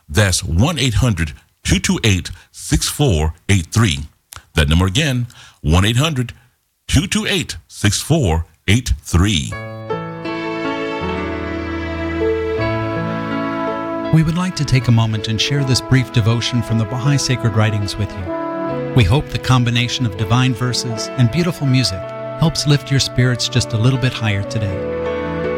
That's 1-800-228-6483. That number again, 1-800-228-6483. We would like to take a moment and share this brief devotion from the Baha'i Sacred Writings with you. We hope the combination of divine verses and beautiful music helps lift your spirits just a little bit higher today.